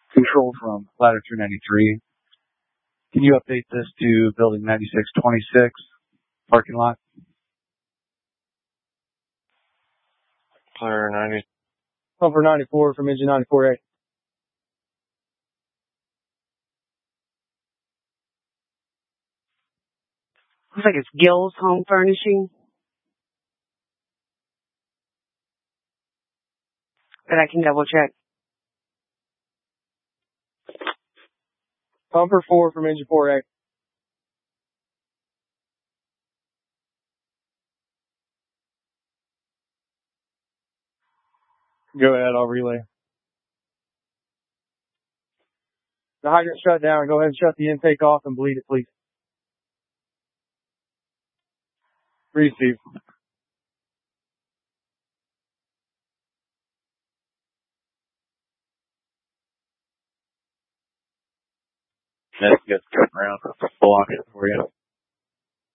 Control from ladder 393. Can you update this to building 9626 parking lot? Clear 90. Pumper 94 from engine 94A. Looks like it's Gill's Home Furnishing. But I can double check. Pumper 4 from engine 4A. Go ahead, I'll relay. The hydrant shut down. Go ahead and shut the intake off and bleed it, please. Receive. Let's get around. Block it for you.